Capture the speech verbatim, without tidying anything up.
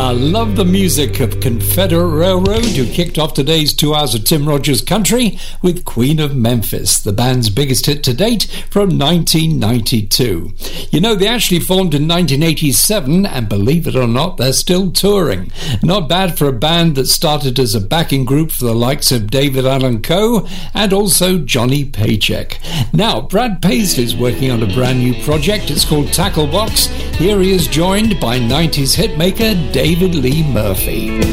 I love the music of Confederate Railroad, who kicked off today's two hours of Tim Rogers Country with Queen of Memphis, the band's biggest hit to date from nineteen ninety-two. You know, they actually formed in nineteen eighty-seven, and believe it or not, they're still touring. Not bad for a band that started as a backing group for the likes of David Allan Coe and also Johnny Paycheck. Now, Brad Paisley's working on a brand new project. It's called Tackle Box. Here he is joined by nineties hitmaker David Lee Murphy.